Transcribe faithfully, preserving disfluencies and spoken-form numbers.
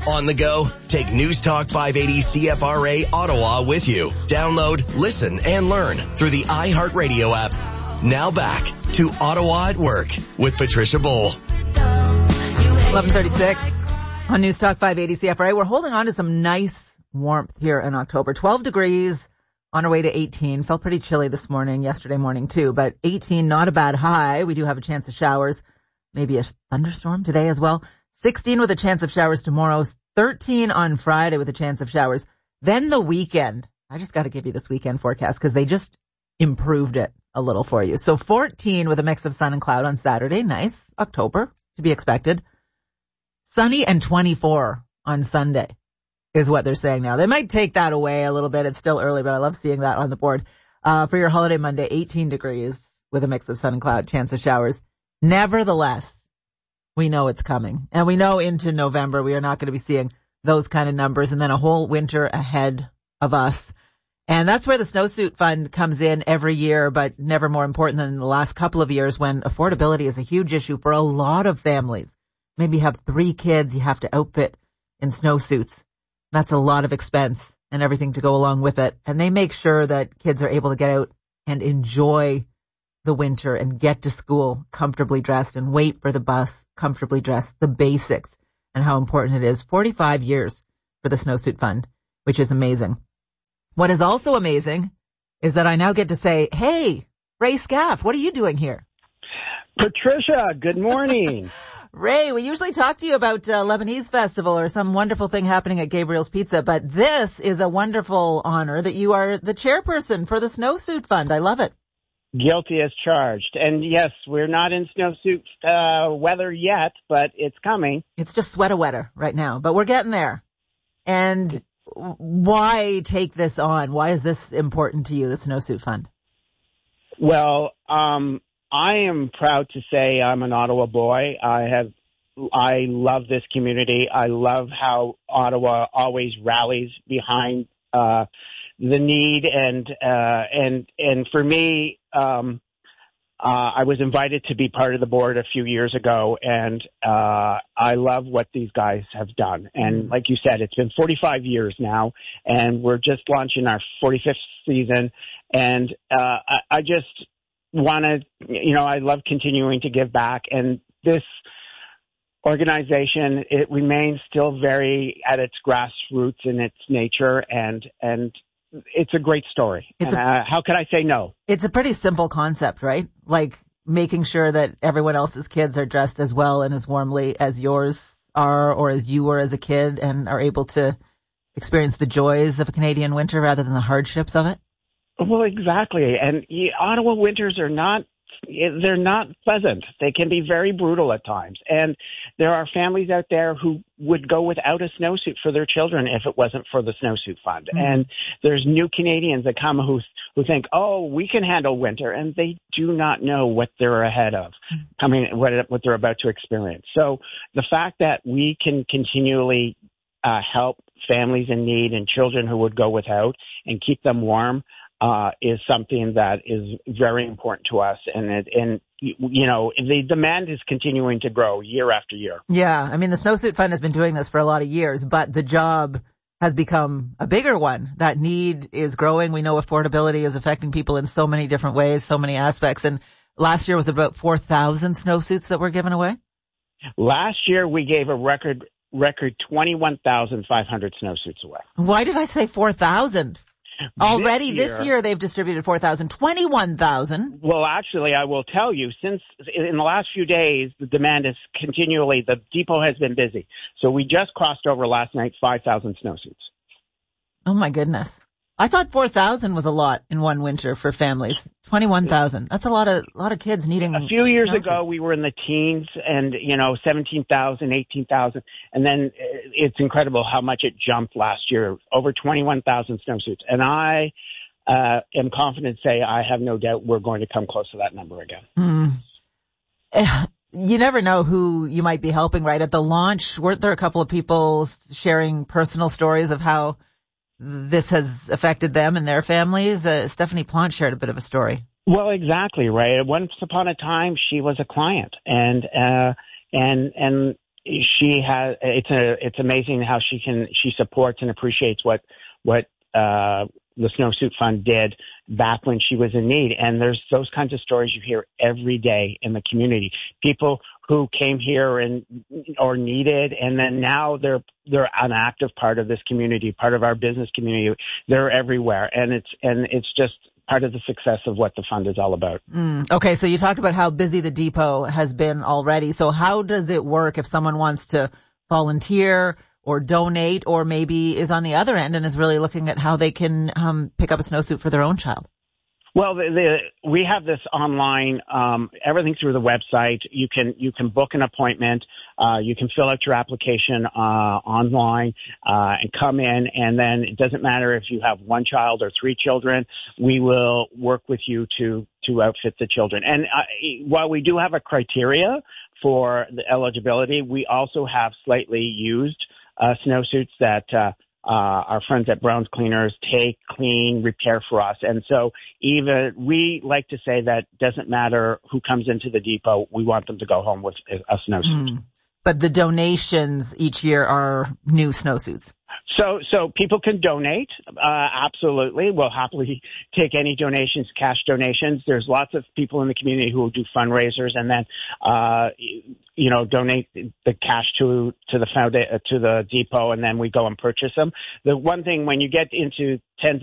On the go? Take News Talk five eighty C F R A Ottawa with you. Download, listen, and learn through the iHeartRadio app. Now back to Ottawa at Work with Patricia Bowl. eleven thirty-six on News Talk five eighty C F R A. We're holding on to some nice warmth here in October. twelve degrees on our way to eighteen. Felt pretty chilly this morning, yesterday morning too, but eighteen, not a bad high. We do have a chance of showers, maybe a thunderstorm today as well. sixteen with a chance of showers tomorrow. thirteen on Friday with a chance of showers. Then the weekend. I just got to give you this weekend forecast because they just improved it a little for you. So fourteen with a mix of sun and cloud on Saturday. Nice. October to be expected. Sunny and twenty-four on Sunday is what they're saying now. They might take that away a little bit. It's still early, but I love seeing that on the board. Uh, for your holiday Monday, eighteen degrees with a mix of sun and cloud, chance of showers. Nevertheless, we know it's coming. And we know into November we are not going to be seeing those kind of numbers, and then a whole winter ahead of us. And that's where the Snowsuit Fund comes in every year, but never more important than the last couple of years when affordability is a huge issue for a lot of families. Maybe you have three kids you have to outfit in snowsuits. That's a lot of expense and everything to go along with it. And they make sure that kids are able to get out and enjoy the winter and get to school comfortably dressed and wait for the bus comfortably dressed, the basics and how important it is. forty-five years for the Snowsuit Fund, which is amazing. What is also amazing is that I now get to say, hey, Ray Scaff, what are you doing here? Patricia, good morning. Ray, we usually talk to you about uh, Lebanese Festival or some wonderful thing happening at Gabriel's Pizza, but this is a wonderful honor that you are the chairperson for the Snowsuit Fund. I love it. Guilty as charged. And yes, we're not in snowsuit uh, weather yet, but it's coming. It's just sweater wetter right now, but we're getting there. And why take this on? Why is this important to you, the Snowsuit Fund? Well, um, I am proud to say I'm an Ottawa boy. I have, I love this community. I love how Ottawa always rallies behind uh, the need, and uh, and and for me, um, uh, I was invited to be part of the board a few years ago, and uh, I love what these guys have done. And like you said, it's been forty-five years now, and we're just launching our forty-fifth season. And uh, I, I just want to, you know, I love continuing to give back, and this organization, it remains still very at its grassroots in its nature, and and it's a great story. It's and, a, uh, how can I say no? It's a pretty simple concept, right? Like making sure that everyone else's kids are dressed as well and as warmly as yours are, or as you were as a kid, and are able to experience the joys of a Canadian winter rather than the hardships of it. Well, exactly. And Ottawa winters are not, they're not pleasant. They can be very brutal at times. And there are families out there who would go without a snowsuit for their children if it wasn't for the Snowsuit Fund. Mm-hmm. And there's new Canadians that come who who think, oh, we can handle winter. And they do not know what they're ahead of, I mean, what, what they're about to experience. So the fact that we can continually uh, help families in need and children who would go without and keep them warm Uh, is something that is very important to us. And, it, and you know, the demand is continuing to grow year after year. Yeah. I mean, the Snowsuit Fund has been doing this for a lot of years, but the job has become a bigger one. That need is growing. We know affordability is affecting people in so many different ways, so many aspects. And last year was about four thousand snowsuits that were given away. Last year, we gave a record, record twenty-one thousand five hundred snowsuits away. Why did I say four thousand? Already this year, this year they've distributed four thousand, twenty-one thousand. Well, actually, I will tell you, since in the last few days, the demand is continually, the depot has been busy. So we just crossed over last night five thousand snowsuits. Oh, my goodness. I thought four thousand was a lot in one winter for families. twenty-one thousand. That's a lot of lot of kids needing. A few years snowsuits. ago, we were in the teens and, you know, seventeen thousand, eighteen thousand. And then it's incredible how much it jumped last year, over twenty-one thousand snowsuits. And I uh, am confident to say I have no doubt we're going to come close to that number again. Mm. You never know who you might be helping, right? At the launch, weren't there a couple of people sharing personal stories of how this has affected them and their families? Uh, Stephanie Plant shared a bit of a story. Well, exactly, right. Once upon a time, she was a client, and uh, and and she has, it's a, it's amazing how she can, she supports and appreciates what, what, uh, the Snowsuit Fund did back when she was in need. And there's those kinds of stories you hear every day in the community. People who came here and, or needed, and then now they're, they're an active part of this community, part of our business community. They're everywhere. And it's, and it's just part of the success of what the fund is all about. Mm, okay. So you talked about how busy the depot has been already. So how does it work if someone wants to volunteer or donate, or maybe is on the other end and is really looking at how they can um, pick up a snowsuit for their own child? Well, the, the, we have this online, um, everything through the website. You can you can book an appointment. Uh, you can fill out your application uh, online uh, and come in. And then it doesn't matter if you have one child or three children. We will work with you to to outfit the children. And uh, while we do have a criteria for the eligibility, we also have slightly used Uh, snowsuits that uh, uh, our friends at Brown's Cleaners take, clean, repair for us. And so even we like to say that doesn't matter who comes into the depot, we want them to go home with a snowsuit. Mm. But the donations each year are new snowsuits. So, so people can donate. Uh, absolutely. We'll happily take any donations, cash donations. There's lots of people in the community who will do fundraisers and then, uh, you know, donate the cash to, to the founda- to the depot, and then we go and purchase them. The one thing when you get into tens